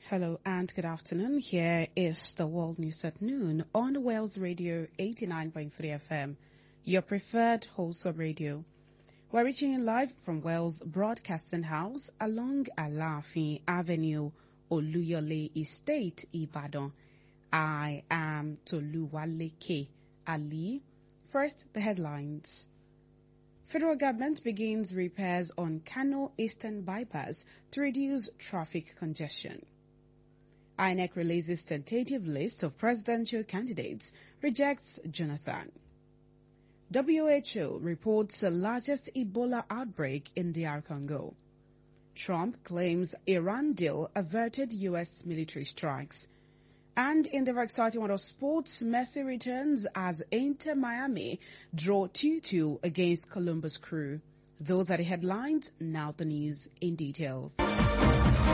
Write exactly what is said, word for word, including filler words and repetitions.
Hello and good afternoon. Here is the World News at noon on Wales Radio eighty-nine point three F M, your preferred wholesome radio. We're reaching you live from Wales Broadcasting House along Alaafin Avenue, Oluyole Estate, Ibadan. I am Toluwaleke Ali. First, the headlines. Federal government begins repairs on Kano Eastern Bypass to reduce traffic congestion. I N E C releases tentative list of presidential candidates, rejects Jonathan. W H O reports the largest Ebola outbreak in D R Congo. Trump claims Iran deal averted U S military strikes. And in the very exciting world of sports, Messi returns as Inter Miami draw two two against Columbus Crew. Those are the headlines, now the news in details.